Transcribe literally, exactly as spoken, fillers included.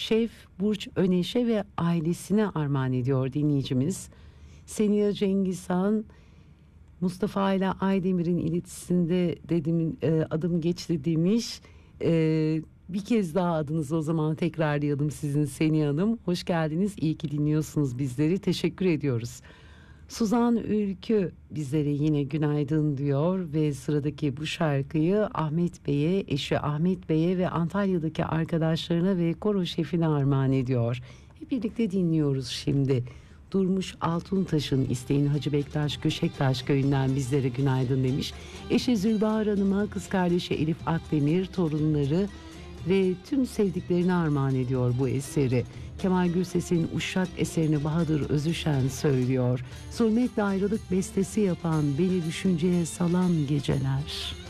Şef Burç Öneş'e ve ailesine armağan ediyor dinleyicimiz. Seniha Cengizhan, Mustafa ile Aydemir'in iletisinde dedim, e, adım geçti demiş. E, bir kez daha adınızı o zaman tekrarlayalım sizin, Seniha Hanım. Hoş geldiniz. İyi ki dinliyorsunuz bizleri. Teşekkür ediyoruz. Suzan Ülkü bizlere yine günaydın diyor ve sıradaki bu şarkıyı Ahmet Bey'e, eşi Ahmet Bey'e ve Antalya'daki arkadaşlarına ve koro şefine armağan ediyor. Hep birlikte dinliyoruz şimdi. Durmuş Altuntaş'ın isteğini Hacı Bektaş Göşektaş köyünden bizlere günaydın demiş. Eşi Zülbahar Hanım'a, kız kardeşi Elif Akdemir, torunları ve tüm sevdiklerini armağan ediyor bu eseri. Kemal Gürses'in Uşak eserini Bahadır Özüşen söylüyor. Zulmetle ayrılık bestesi yapan, beni düşünceye salan geceler.